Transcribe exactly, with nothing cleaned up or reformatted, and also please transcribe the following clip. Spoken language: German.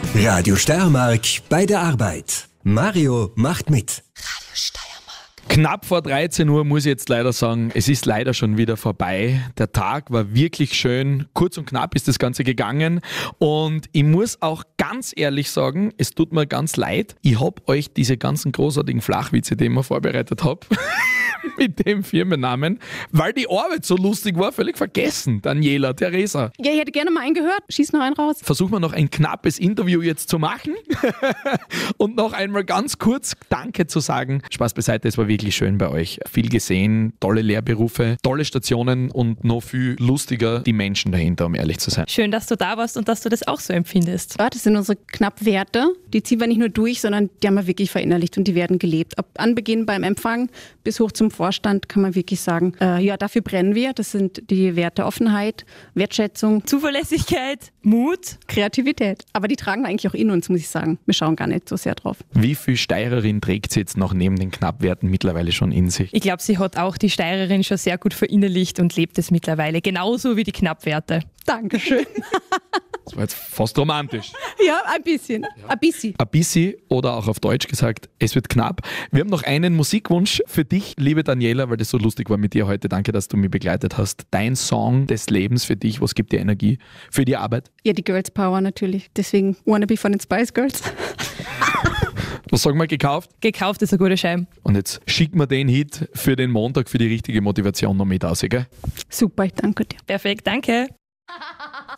Radio Steiermark bei der Arbeit. Mario macht mit. Radio Steiermark. Knapp vor dreizehn Uhr muss ich jetzt leider sagen, es ist leider schon wieder vorbei. Der Tag war wirklich schön. Kurz und knapp ist das Ganze gegangen. Und ich muss auch ganz ehrlich sagen, es tut mir ganz leid. Ich habe euch diese ganzen großartigen Flachwitze, die ich mir vorbereitet habe, mit dem Firmennamen, weil die Arbeit so lustig war, völlig vergessen. Daniela, Theresa. Ja, ich hätte gerne mal einen gehört. Schieß noch einen raus. Versuchen wir noch ein knappes Interview jetzt zu machen und noch einmal ganz kurz Danke zu sagen. Spaß beiseite, es war wirklich schön bei euch. Viel gesehen, tolle Lehrberufe, tolle Stationen und noch viel lustiger die Menschen dahinter, um ehrlich zu sein. Schön, dass du da warst und dass du das auch so empfindest. Ja, das sind unsere Knappwerte. Die ziehen wir nicht nur durch, sondern die haben wir wirklich verinnerlicht und die werden gelebt. Ab Anbeginn beim Empfang bis hoch zum Vorstand kann man wirklich sagen, äh, ja, dafür brennen wir. Das sind die Werte Offenheit, Wertschätzung, Zuverlässigkeit, Mut, Kreativität. Aber die tragen wir eigentlich auch in uns, muss ich sagen. Wir schauen gar nicht so sehr drauf. Wie viel Steirerin trägt sie jetzt noch neben den Knappwerten mittlerweile schon in sich? Ich glaube, sie hat auch die Steirerin schon sehr gut verinnerlicht und lebt es mittlerweile. Genauso wie die Knappwerte. Dankeschön. Das war jetzt fast romantisch. Ja, ein bisschen. Ja. Ein bisschen. Ein bisschen oder auch auf Deutsch gesagt, es wird knapp. Wir haben noch einen Musikwunsch für dich, liebe Daniela, weil das so lustig war mit dir heute. Danke, dass du mich begleitet hast. Dein Song des Lebens für dich, was gibt dir Energie für die Arbeit? Ja, die Girls Power natürlich. Deswegen Wannabe von den Spice Girls. Was sagen wir, gekauft? Gekauft ist eine gute Scheibe. Und jetzt schicken wir den Hit für den Montag für die richtige Motivation noch mit aus, gell? Super, ich danke dir. Perfekt, danke.